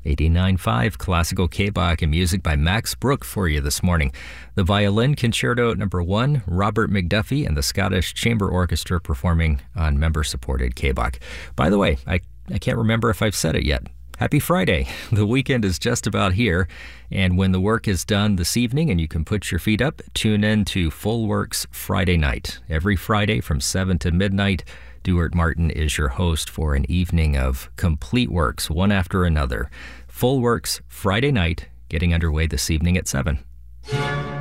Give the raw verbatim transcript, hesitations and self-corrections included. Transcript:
eighty-nine point five Classical K-Bach and music by Max Brook for you this morning. The Violin Concerto Number one, Robert McDuffie and the Scottish Chamber Orchestra performing on member-supported K-Bach. By the way, I, I can't remember if I've said it yet. Happy Friday. The weekend is just about here, and when the work is done this evening and you can put your feet up, tune in to Full Works Friday night. Every Friday from seven to midnight, Duart Martin is your host for an evening of complete works, one after another. Full Works Friday night, getting underway this evening at seven.